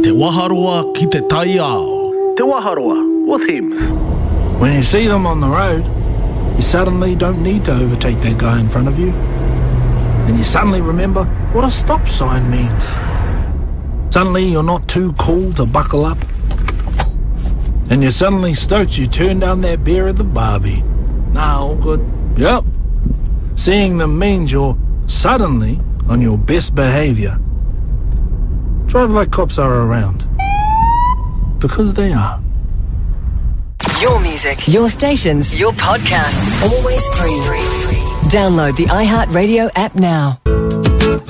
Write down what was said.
Te waharoa ki te taiao. Te waharoa with Hems. When you see them on the road, you suddenly don't need to overtake that guy in front of you. And you suddenly remember what a stop sign means. Suddenly you're not too cool to buckle up. And you're suddenly stoked you turned down that beer at the Barbie. Nah, all good. Yep. Seeing them means you're suddenly on your best behaviour. Drive like cops are around. Because they are. Your music, your stations, your podcasts, always free. Download the iHeartRadio app now.